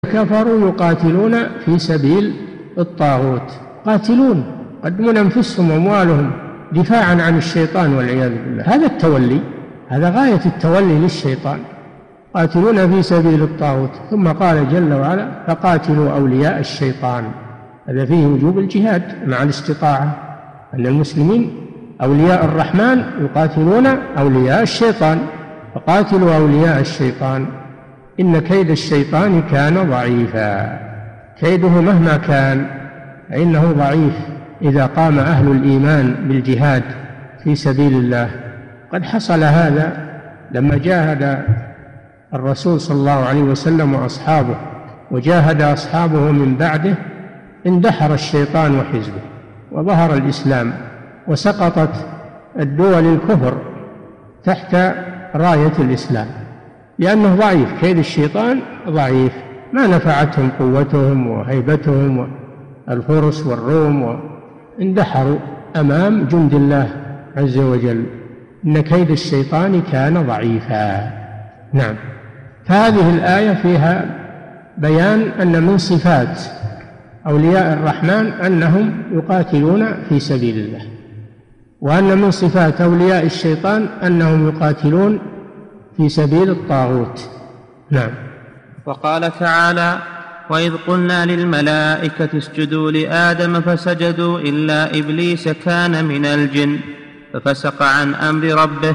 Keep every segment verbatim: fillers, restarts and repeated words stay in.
كفروا يقاتلون في سبيل الطاغوت، قاتلون يقدمون أنفسهم وأموالهم دفاعا عن الشيطان والعياذ بالله. هذا التولي، هذا غاية التولي للشيطان، قاتلون في سبيل الطاغوت. ثم قال جل وعلا فقاتلوا أولياء الشيطان. هذا فيه وجوب الجهاد مع الاستطاعة، أن المسلمين أولياء الرحمن يقاتلون أولياء الشيطان. فقاتلوا أولياء الشيطان إن كيد الشيطان كان ضعيفا. كيده مهما كان فإنه ضعيف إذا قام أهل الإيمان بالجهاد في سبيل الله. قد حصل هذا لما جاهد الرسول صلى الله عليه وسلم وأصحابه، وجاهد أصحابه من بعده، اندحر الشيطان وحزبه وظهر الإسلام، وسقطت الدول الكفر تحت راية الإسلام، لأنه ضعيف. كيد الشيطان ضعيف، ما نفعتهم قوتهم وهيبتهم الفرس والروم، واندحروا أمام جند الله عز وجل. إن كيد الشيطان كان ضعيفا. نعم. فهذه الآية فيها بيان أن من صفات أولياء الرحمن أنهم يقاتلون في سبيل الله، وأن من صفات أولياء الشيطان أنهم يقاتلون في سبيل الطاغوت. نعم. وقال تعالى وإذ قلنا للملائكة اسجدوا لآدم فسجدوا إلا إبليس كان من الجن ففسق عن أمر ربه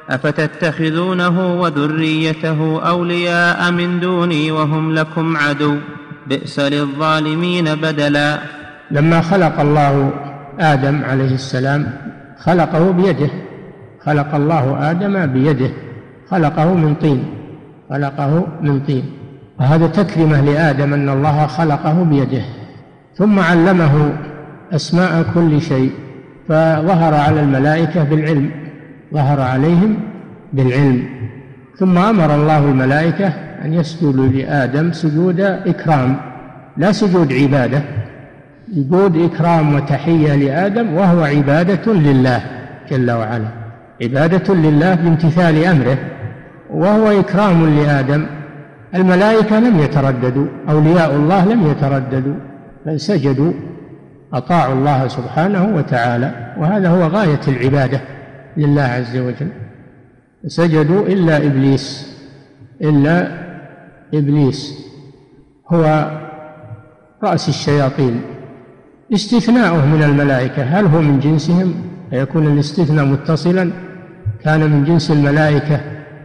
أفتتخذونه وذريته أولياء من دوني وهم لكم عدو بئس للظالمين بدلا. لما خلق الله آدم عليه السلام خلقه بيده، خلق الله آدم بيده، خلقه من طين، خلقه من طين، وهذا تكريمة لآدم أن الله خلقه بيده. ثم علمه أسماء كل شيء، فظهر على الملائكة بالعلم، ظهر عليهم بالعلم. ثم أمر الله الملائكة أن يسجدوا لآدم سجود إكرام، لا سجود عبادة، سجود إكرام وتحية لآدم، وهو عبادة لله جل وعلا، عبادة لله بامتثال أمره، وهو إكرام لآدم. الملائكة لم يترددوا، أولياء الله لم يترددوا، بل سجدوا، أطاعوا الله سبحانه وتعالى، وهذا هو غاية العبادة لله عز وجل. سجدوا إلا إبليس، إلا إبليس هو رأس الشياطين، استثناؤه من الملائكة. هل هو من جنسهم؟ فيكون الاستثناء متصلا، كان من جنس الملائكة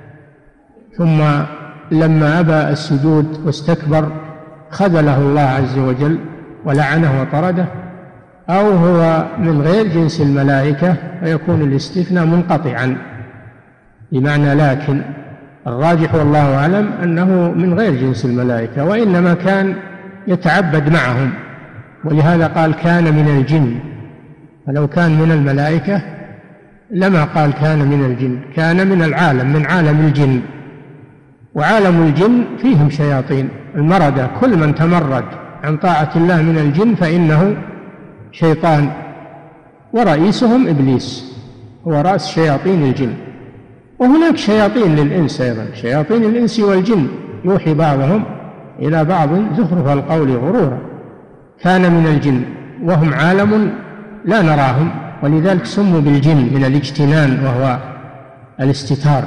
ثم لما أبى السجود واستكبر خذله الله عز وجل ولعنه وطرده، أو هو من غير جنس الملائكة فيكون الاستثناء منقطعا بمعنى لكن. الراجح والله أعلم أنه من غير جنس الملائكة، وإنما كان يتعبد معهم، ولهذا قال كان من الجن. فلو كان من الملائكة لما قال كان من الجن، كان من العالم، من عالم الجن. وعالم الجن فيهم شياطين المردة، كل من تمرد عن طاعة الله من الجن فإنه شيطان، ورئيسهم إبليس، هو رأس شياطين الجن. وهناك شياطين للإنس أيضا، شياطين الإنس والجن يوحي بعضهم إلى بعض زخرف القول غرورا. كان من الجن وهم عالم لا نراهم، ولذلك سموا بالجن من الاجتنان وهو الاستتار.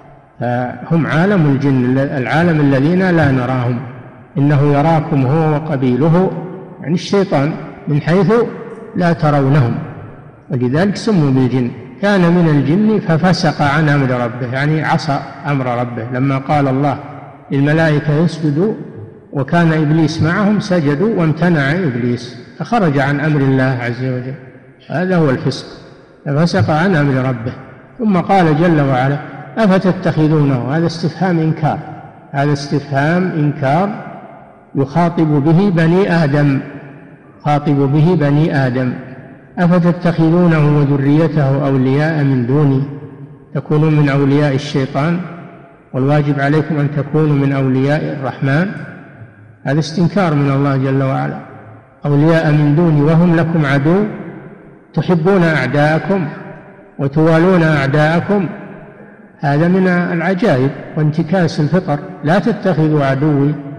فهم عالم الجن، العالم الذين لا نراهم. إنه يراكم هو وقبيله، يعني الشيطان، من حيث لا ترونهم، ولذلك سموا بالجن. كان من الجن ففسق عن أمر ربه، يعني عصى أمر ربه. لما قال الله للملائكة يسجدوا وكان إبليس معهم سجدوا وامتنع إبليس فخرج عن أمر الله عز وجل، هذا هو الفسق، ففسق عن أمر ربه. ثم قال جل وعلا أفتتخذونه، هذا استفهام إنكار، هذا استفهام إنكار يخاطب به بني آدم، خاطب به بني آدم. أفتتخذونه وذريته أولياء من دوني، تكونوا من أولياء الشيطان، والواجب عليكم أن تكونوا من أولياء الرحمن. هذا استنكار من الله جل وعلا. أولياء من دوني وهم لكم عدو، تحبون أعداءكم وتوالون أعداءكم، هذا من العجائب وانتكاس الفطر. لا تتخذوا عدوي